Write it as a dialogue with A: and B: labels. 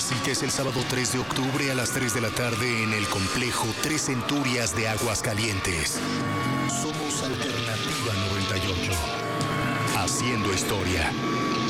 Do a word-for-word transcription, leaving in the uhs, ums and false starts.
A: Así que es el sábado tres de octubre a las tres de la tarde en el complejo Tres Centurias de Aguascalientes. Somos Alternativa noventa y ocho. Haciendo historia.